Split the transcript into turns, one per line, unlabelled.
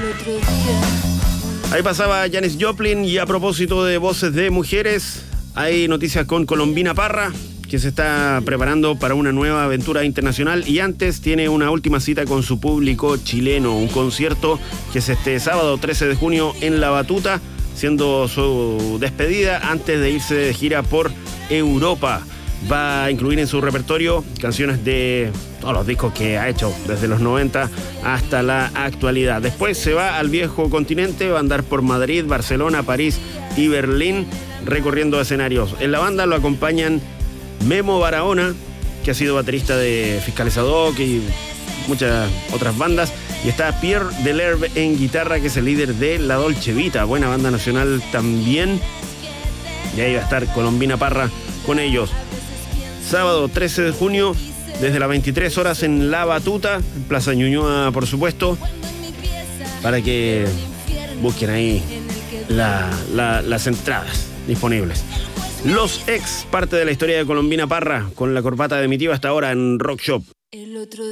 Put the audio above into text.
Ahí pasaba Janis Joplin, y a propósito de voces de mujeres, hay noticias con Colombina Parra, que se está preparando para una nueva aventura internacional y antes tiene una última cita con su público chileno, un concierto que es este sábado 13 de junio en La Batuta, siendo su despedida antes de irse de gira por Europa. Va a incluir en su repertorio canciones de todos los discos que ha hecho desde los 90 hasta la actualidad. Después se va al viejo continente, va a andar por Madrid, Barcelona, París y Berlín recorriendo escenarios. En la banda lo acompañan Memo Barahona, que ha sido baterista de Fiscalizador y muchas otras bandas, y está Pierre Delerve en guitarra, que es el líder de La Dolce Vita, buena banda nacional también, y ahí va a estar Colombina Parra con ellos. Sábado 13 de junio, desde las 23 horas en La Batuta, en Plaza Ñuñoa, por supuesto, para que busquen ahí las entradas disponibles. Los Ex, parte de la historia de Colombina Parra, con la corbata de mi tío hasta ahora en Rock Shop.